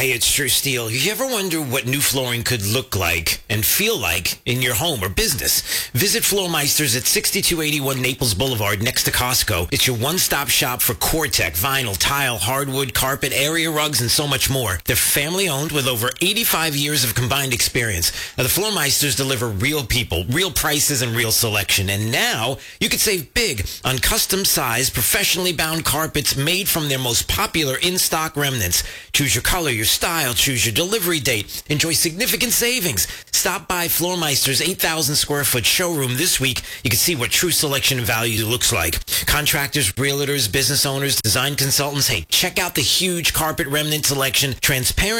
Hey, it's True Steel. You ever wonder what new flooring could look like and feel like in your home or business? Visit Floormeisters at 6281 Naples Boulevard next to Costco. It's your one-stop shop for Core-Tech, vinyl, tile, hardwood, carpet, area rugs, and so much more. They're family-owned with over 85 years of combined experience. Now, the Floormeisters deliver real people, real prices, and real selection. And now, you can save big on custom-sized, professionally bound carpets made from their most popular in-stock remnants. Choose your color, your style, choose your delivery date. Enjoy significant savings. Stop by Floormeister's 8,000 square foot showroom this week. You can see what true selection and value looks like. Contractors, realtors, business owners, design consultants, hey, check out the huge carpet remnant selection, transparent